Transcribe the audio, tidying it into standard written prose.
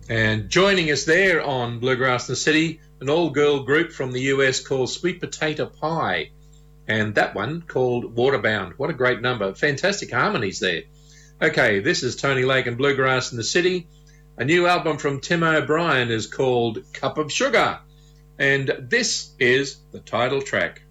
And joining us there on Bluegrass in the City, an all-girl group from the US called Sweet Potato Pie. And that one called Waterbound. What a great number. Fantastic harmonies there. Okay, this is Tony Lake and Bluegrass in the City. A new album from Tim O'Brien is called Cup of Sugar. And this is the title track.